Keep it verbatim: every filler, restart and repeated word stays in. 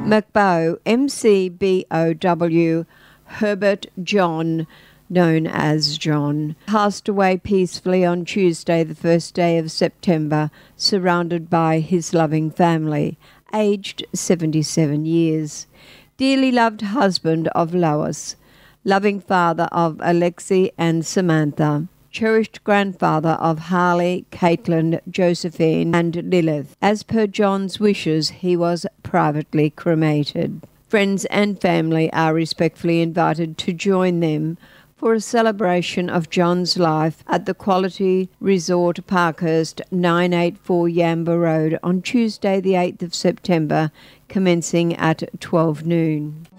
McBow, M C B O W, Herbert John, known as John, passed away peacefully on Tuesday, the first day of September, surrounded by his loving family, aged seventy-seven years. Dearly loved husband of Lois, loving father of Alexei and Samantha, cherished grandfather of Harley, Caitlin, Josephine, and Lilith. As per John's wishes, he was privately cremated. Friends and family are respectfully invited to join them for a celebration of John's life at the Quality Resort Parkhurst, nine eighty-four Yamba Road, on Tuesday the eighth of September, commencing at twelve noon.